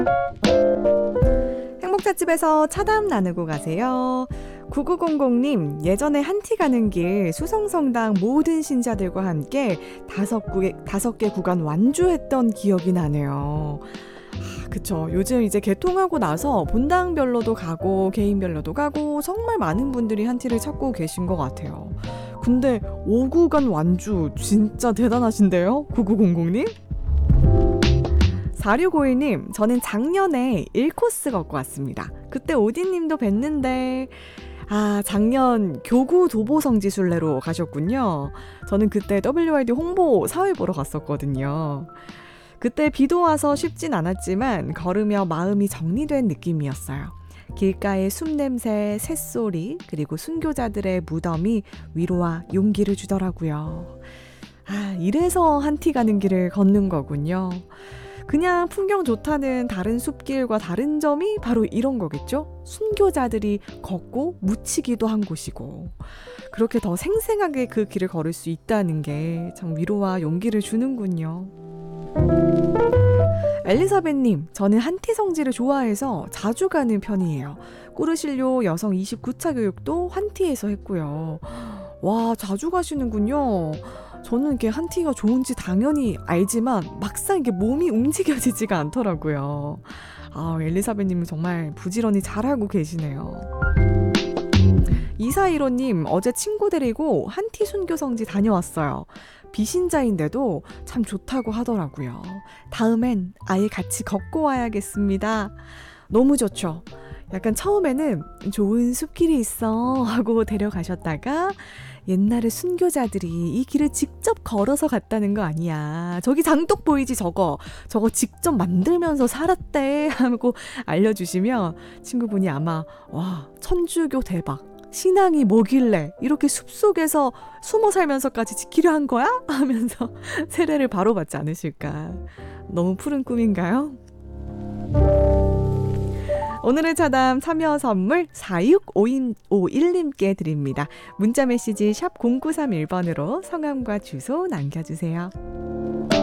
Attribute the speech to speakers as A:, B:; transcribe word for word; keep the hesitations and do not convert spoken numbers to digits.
A: 행복찻집에서 차담 나누고 가세요. 구구공공님, 예전에 한티 가는 길 수성성당 모든 신자들과 함께 다섯 개, 다섯 개 구간 완주했던 기억이 나네요. 아, 그쵸. 요즘 이제 개통하고 나서 본당별로도 가고 개인별로도 가고 정말 많은 분들이 한티를 찾고 계신 것 같아요. 근데 오 구간 완주 진짜 대단하신데요? 구구공공님? 사육오일님, 저는 작년에 일 코스 걷고 왔습니다. 그때 오디님도 뵀는데 아, 작년 교구 도보성지순례로 가셨군요. 저는 그때 더블유알디 홍보 사회 보러 갔었거든요. 그때 비도 와서 쉽진 않았지만 걸으며 마음이 정리된 느낌이었어요. 길가의 숲냄새, 새소리, 그리고 순교자들의 무덤이 위로와 용기를 주더라고요. 아, 이래서 한티 가는 길을 걷는 거군요. 그냥 풍경 좋다는 다른 숲길과 다른 점이 바로 이런 거겠죠? 순교자들이 걷고 묻히기도 한 곳이고, 그렇게 더 생생하게 그 길을 걸을 수 있다는 게 참 위로와 용기를 주는군요. 엘리사벳님, 저는 한티 성지를 좋아해서 자주 가는 편이에요. 꾸르실료 여성 이십구 차 교육도 한티에서 했고요. 와, 자주 가시는군요. 저는 이렇게 한티가 좋은지 당연히 알지만 막상 이게 몸이 움직여지지가 않더라고요. 아, 엘리사벳님은 정말 부지런히 잘하고 계시네요. 이사일호님, 어제 친구 데리고 한티 순교성지 다녀왔어요. 비신자인데도 참 좋다고 하더라고요. 다음엔 아예 같이 걷고 와야겠습니다. 너무 좋죠. 약간 처음에는 좋은 숲길이 있어 하고 데려가셨다가 옛날에 순교자들이 이 길을 직접 걸어서 갔다는 거 아니야. 저기 장독 보이지 저거. 저거 직접 만들면서 살았대 하고 알려주시면 친구분이 아마 와, 천주교 대박. 신앙이 뭐길래 이렇게 숲속에서 숨어 살면서까지 지키려 한 거야? 하면서 세례를 바로 받지 않으실까. 너무 푸른 꿈인가요? 오늘의 차담 참여 선물 사육오일님께 드립니다. 문자 메시지 샵 공구삼일 번으로 성함과 주소 남겨주세요.